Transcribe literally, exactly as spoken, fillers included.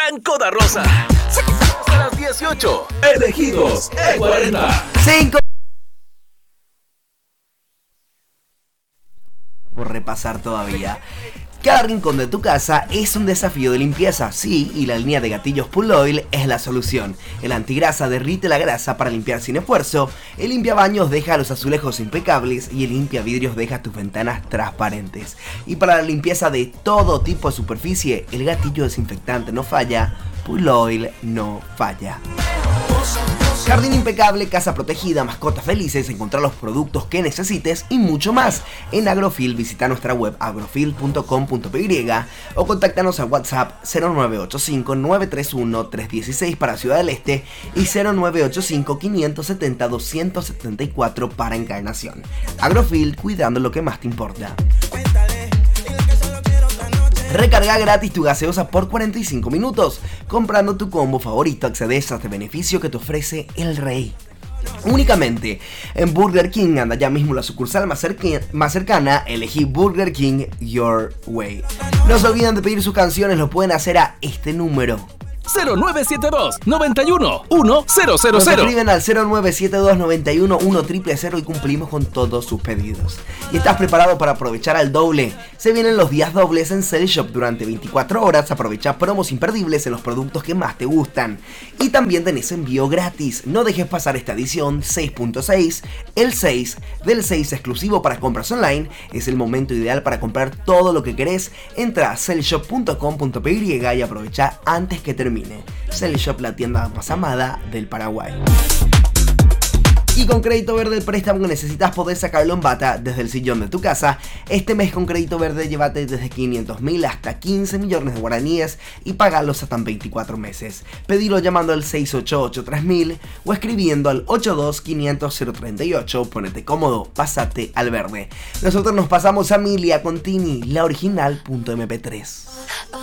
Blanco da Rosa. Hasta las dieciocho. Elegidos E cuarenta. cinco por repasar todavía. Cada rincón de tu casa es un desafío de limpieza, sí, y la línea de gatillos Pull Oil es la solución. El antigrasa derrite la grasa para limpiar sin esfuerzo, el limpiabaños deja los azulejos impecables y el limpiavidrios deja tus ventanas transparentes. Y para la limpieza de todo tipo de superficie, el gatillo desinfectante no falla, Pull Oil no falla. Jardín impecable, casa protegida, mascotas felices, encontrar los productos que necesites y mucho más. En Agrofil visita nuestra web agrofil punto com punto p y o contáctanos a WhatsApp cero nueve ocho cinco nueve tres uno tres uno seis para Ciudad del Este y cero nueve ocho cinco cinco siete cero dos siete cuatro para Encarnación. Agrofil, cuidando lo que más te importa. Recarga gratis tu gaseosa por cuarenta y cinco minutos. Comprando tu combo favorito accedes a este beneficio que te ofrece El Rey. Únicamente en Burger King. Anda ya mismo la sucursal más, cerca, más cercana. Elegí Burger King Your Way. No se olviden de pedir sus canciones. Lo pueden hacer a este número: cero nueve siete dos nueve uno uno cero cero cero. Nos escriben al cero nueve siete dos nueve uno uno cero cero cero y cumplimos con todos sus pedidos. ¿Y estás preparado para aprovechar al doble? Se vienen los días dobles en Cell Shop. Durante veinticuatro horas aprovecha promos imperdibles en los productos que más te gustan. Y también tenés envío gratis. No dejes pasar esta edición seis punto seis. El seis del seis exclusivo para compras online. Es el momento ideal para comprar todo lo que querés. Entra a cell shop punto com punto p y y aprovecha antes que termine. Cell Shop, la tienda más amada del Paraguay. Y con Crédito Verde, el préstamo que necesitas podés sacarlo en bata desde el sillón de tu casa. Este mes con Crédito Verde llévate desde quinientos mil hasta quince millones de guaraníes y pagalos hasta en veinticuatro meses. Pedilo llamando al seis ocho ocho tres mil o escribiendo al ocho dos quinientos cero treinta y ocho. Ponete cómodo, pásate al verde. Nosotros nos pasamos a Milia Contini, la original punto eme pe tres.